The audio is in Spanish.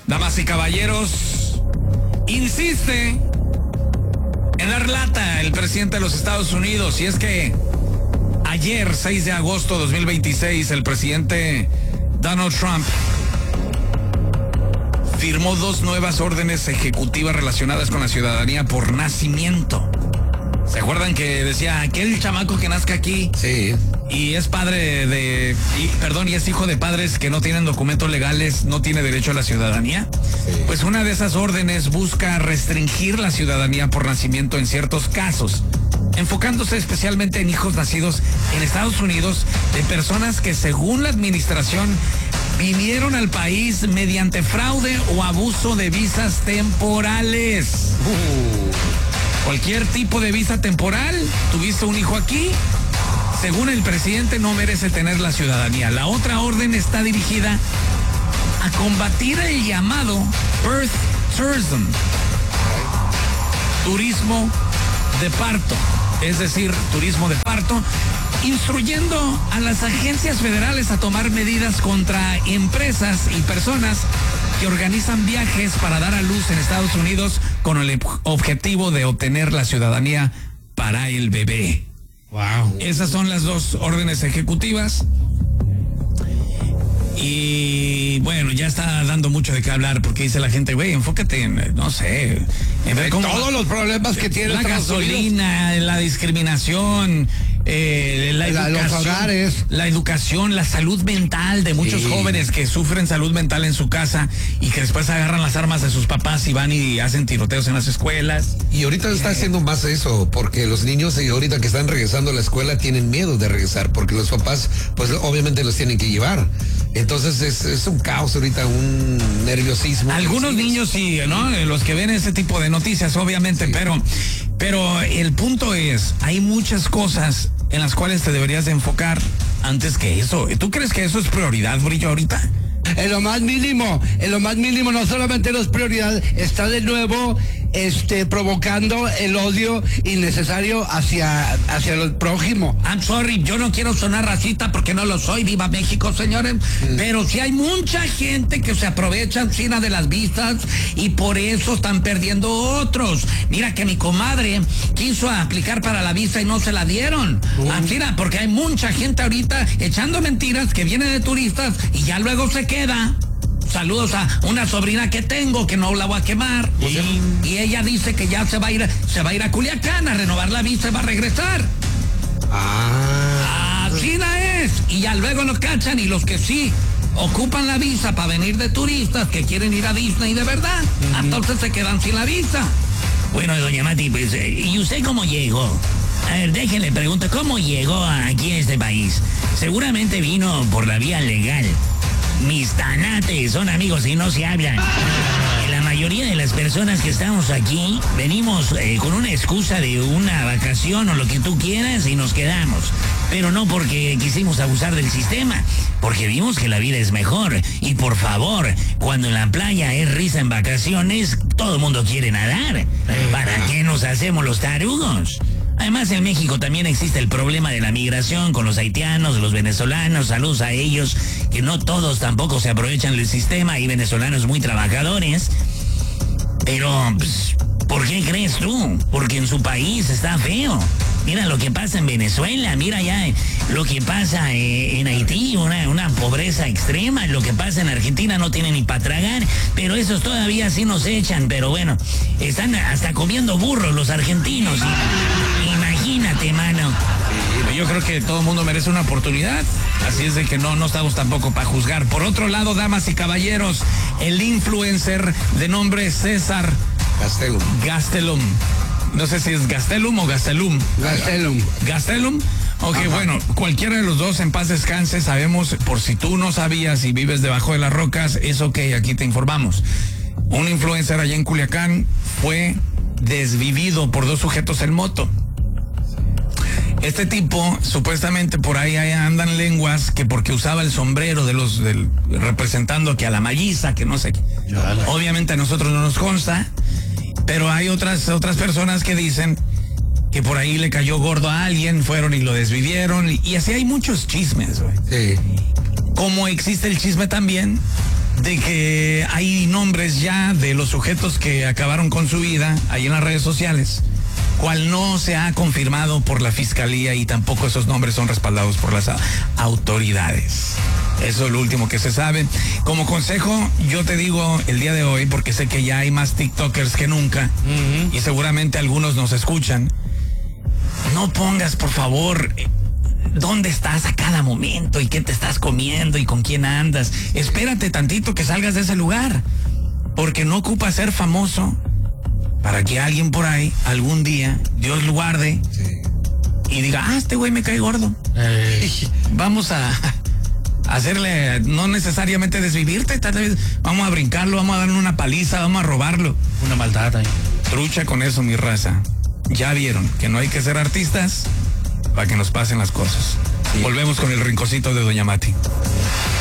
Damas y caballeros, insiste en dar lata el presidente de los Estados Unidos, y es que ayer, 6 de agosto de 2026, el presidente Donald Trump firmó 2 nuevas órdenes ejecutivas relacionadas con la ciudadanía por nacimiento. ¿Se acuerdan que decía aquel chamaco que nazca aquí? Sí. Y es y es hijo de padres que no tienen documentos legales, no tiene derecho a la ciudadanía? Sí. Pues una de esas órdenes busca restringir la ciudadanía por nacimiento en ciertos casos, enfocándose especialmente en hijos nacidos en Estados Unidos de personas que, según la administración, vinieron al país mediante fraude o abuso de visas temporales. Cualquier tipo de visa temporal, tuviste un hijo aquí, según el presidente no merece tener la ciudadanía. La otra orden está dirigida a combatir el llamado birth tourism, turismo de parto, es decir, turismo de parto, instruyendo a las agencias federales a tomar medidas contra empresas y personas que organizan viajes para dar a luz en Estados Unidos con el objetivo de obtener la ciudadanía para el bebé. Wow. Esas son las 2 órdenes ejecutivas. Y bueno, ya está dando mucho de qué hablar, porque dice la gente, güey, enfócate en, no sé, en ver cómo todos los problemas que tiene la gasolina, la discriminación, los hogares, la educación, la salud mental de muchos jóvenes que sufren salud mental en su casa y que después agarran las armas de sus papás y van y hacen tiroteos en las escuelas. Y ahorita está haciendo más eso, porque los niños ahorita que están regresando a la escuela tienen miedo de regresar, porque los papás, pues obviamente los tienen que llevar. Entonces es un caos ahorita, un nerviosismo. Algunos niños sí, ¿no? Los que ven ese tipo de noticias, obviamente, sí. Pero el punto es, hay muchas cosas en las cuales te deberías de enfocar antes que eso. ¿Tú crees que eso es prioridad, Brillo, ahorita? En lo más mínimo, no solamente no es prioridad, está de nuevo provocando el odio innecesario hacia el prójimo. I'm sorry, yo no quiero sonar racista porque no lo soy, viva México, señores, pero sí hay mucha gente que se aprovecha encima de las vistas y por eso están perdiendo otros. Mira que mi comadre quiso aplicar para la visa y no se la dieron. Mira, porque hay mucha gente ahorita echando mentiras que viene de turistas y ya luego se queda. Saludos a una sobrina que tengo, que no la voy a quemar. Y ella dice que ya se va a ir a Culiacán a renovar la visa y va a regresar. Así la es. Y ya luego nos cachan, y los que sí ocupan la visa para venir de turistas, que quieren ir a Disney de verdad, entonces se quedan sin la visa. Bueno, doña Mati, pues, ¿y usted cómo llegó? A ver, déjenle preguntar, ¿cómo llegó aquí a este país? Seguramente vino por la vía legal. Mis tanates son amigos y no se hablan. La mayoría de las personas que estamos aquí venimos con una excusa de una vacación o lo que tú quieras y nos quedamos. Pero no porque quisimos abusar del sistema, porque vimos que la vida es mejor. Y por favor, cuando en la playa es risa en vacaciones, todo el mundo quiere nadar. ¿Para qué nos hacemos los tarugos? Además, en México también existe el problema de la migración con los haitianos, los venezolanos. Saludos a ellos, que no todos tampoco se aprovechan del sistema. Hay venezolanos muy trabajadores. Pero, pues, ¿por qué crees tú? Porque en su país está feo. Mira lo que pasa en Venezuela, mira ya lo que pasa en Haití, una pobreza extrema. Lo que pasa en Argentina, no tienen ni para tragar, pero esos todavía sí nos echan. Pero bueno, están hasta comiendo burros los argentinos. Imagínate, mano. Sí, yo creo que todo el mundo merece una oportunidad, así es de que no estamos tampoco para juzgar. Por otro lado, damas y caballeros, el influencer de nombre César Gastelum. No sé si es Gastelum o Gastelum. Gastelum. Ok, ajá. Bueno, cualquiera de los dos, en paz descanse. Sabemos, por si tú no sabías y vives debajo de las rocas, es ok, aquí te informamos. Un influencer allá en Culiacán fue desvivido por 2 sujetos en moto. Este tipo, supuestamente por ahí andan lenguas que porque usaba el sombrero representando que a la malliza, que no sé. Obviamente a nosotros no nos consta, pero hay otras personas que dicen que por ahí le cayó gordo a alguien, fueron y lo desvivieron, y así hay muchos chismes, güey. Sí. Como existe el chisme también de que hay nombres ya de los sujetos que acabaron con su vida ahí en las redes sociales, cual no se ha confirmado por la fiscalía y tampoco esos nombres son respaldados por las autoridades. Eso es lo último que se sabe. Como consejo, yo te digo el día de hoy, porque sé que ya hay más TikTokers que nunca, y seguramente algunos nos escuchan, no pongas, por favor, dónde estás a cada momento y qué te estás comiendo y con quién andas. Espérate tantito que salgas de ese lugar, porque no ocupa ser famoso para que alguien por ahí algún día, Dios lo guarde, y diga, este güey me cae gordo. Vamos a hacerle, no necesariamente desvivirte, tal vez vamos a brincarlo, vamos a darle una paliza, vamos a robarlo. Una maldad ahí. Trucha con eso, mi raza. Ya vieron que no hay que ser artistas para que nos pasen las cosas. Volvemos con el rinconcito de Doña Mati.